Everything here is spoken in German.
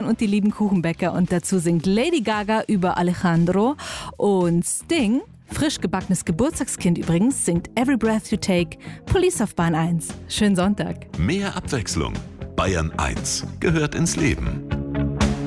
und die lieben Kuchenbäcker. Und dazu singt Lady Gaga über Alejandro. Und Sting, frisch gebackenes Geburtstagskind übrigens, singt Every Breath You Take, Police auf Bahn 1. Schönen Sonntag. Mehr Abwechslung. Bayern 1 gehört ins Leben.